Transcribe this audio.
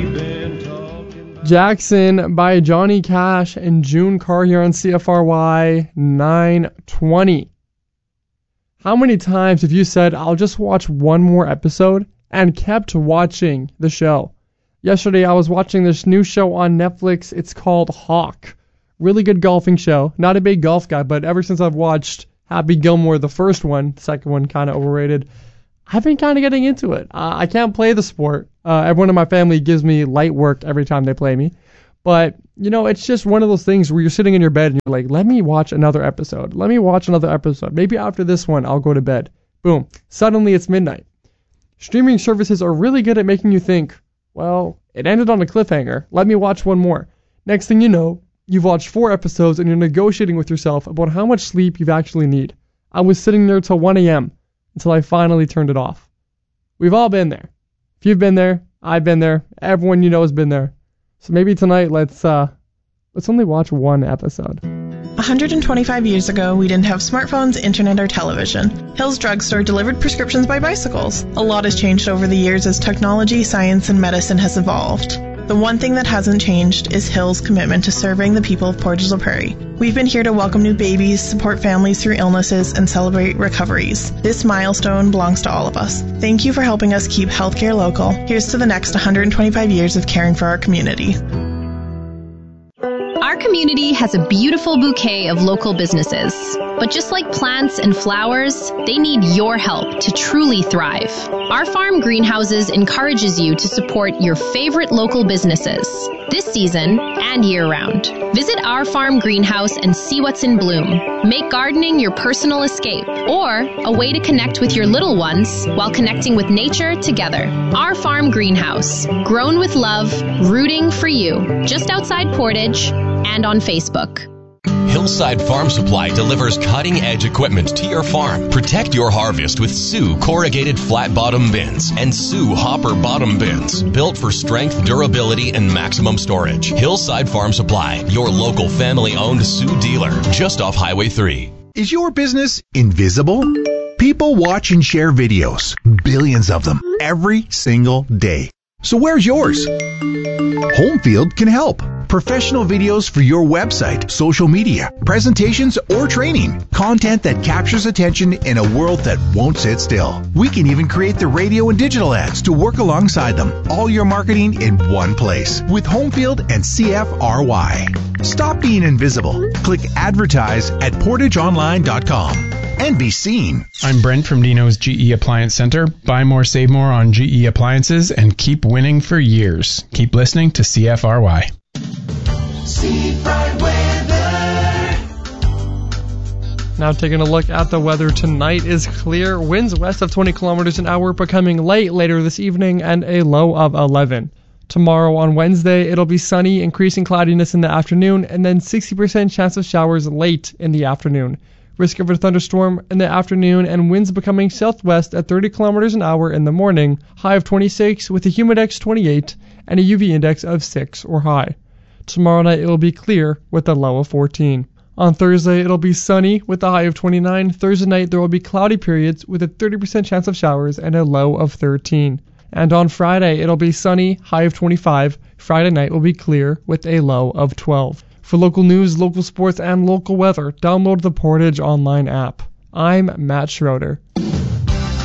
Jackson by Johnny Cash and June Carr here on CFRY 920. How many times have you said, I'll just watch one more episode, and kept watching the show? Yesterday I was watching this new show on Netflix. It's called Hawk. Really good golfing show. Not a big golf guy, but ever since I've watched Happy Gilmore, the first one, the second one kind of overrated, I've been kind of getting into it. I can't play the sport. Everyone in my family gives me light work every time they play me. But, it's just one of those things where you're sitting in your bed and you're like, let me watch another episode. Let me watch another episode. Maybe after this one, I'll go to bed. Boom. Suddenly it's midnight. Streaming services are really good at making you think, well, it ended on a cliffhanger. Let me watch one more. Next thing you know, you've watched 4 episodes and you're negotiating with yourself about how much sleep you actually need. I was sitting there till 1 a.m. until I finally turned it off. We've all been there. If you've been there, I've been there. Everyone you know has been there. So maybe tonight let's only watch one episode. 125 years ago, we didn't have smartphones, internet, or television. Hill's Drugstore delivered prescriptions by bicycles. A lot has changed over the years as technology, science, and medicine has evolved. The one thing that hasn't changed is Hill's commitment to serving the people of Portage la Prairie. We've been here to welcome new babies, support families through illnesses, and celebrate recoveries. This milestone belongs to all of us. Thank you for helping us keep healthcare local. Here's to the next 125 years of caring for our community. Our community has a beautiful bouquet of local businesses. But just like plants and flowers, they need your help to truly thrive. Our Farm Greenhouses encourages you to support your favorite local businesses this season and year-round. Visit our Farm Greenhouse and see what's in bloom. Make gardening your personal escape or a way to connect with your little ones while connecting with nature together. Our Farm Greenhouse, grown with love, rooting for you, just outside Portage and on Facebook. Hillside Farm Supply delivers cutting-edge equipment to your farm. Protect your harvest with Sioux corrugated flat-bottom bins and Sioux hopper bottom bins, built for strength, durability, and maximum storage. Hillside Farm Supply, your local family-owned Sioux dealer, just off Highway 3. Is your business invisible? People watch and share videos, billions of them, every single day. So where's yours? Homefield can help. Professional videos for your website, social media, presentations, or training. Content that captures attention in a world that won't sit still. We can even create the radio and digital ads to work alongside them. All your marketing in one place with Homefield and CFRY. Stop being invisible. Click advertise at portageonline.com. And be seen. I'm Brent from Dino's GE Appliance Center. Buy more, save more on GE appliances and keep winning for years. Keep listening to CFRY. Now taking a look at the weather, tonight is clear. Winds west of 20 kilometers an hour, becoming light later this evening, and a low of 11. Tomorrow on Wednesday, it'll be sunny, increasing cloudiness in the afternoon, and then 60% chance of showers late in the afternoon. Risk of a thunderstorm in the afternoon, and winds becoming southwest at 30 kilometers an hour in the morning. High of 26 with a humidex 28 and a UV index of 6 or high. Tomorrow night it will be clear with a low of 14. On Thursday it'll be sunny with a high of 29. Thursday night there will be cloudy periods with a 30% chance of showers and a low of 13. And on Friday it'll be sunny, high of 25. Friday night will be clear with a low of 12. For local news, local sports, and local weather, download the Portage Online app. I'm Matt Schroeder.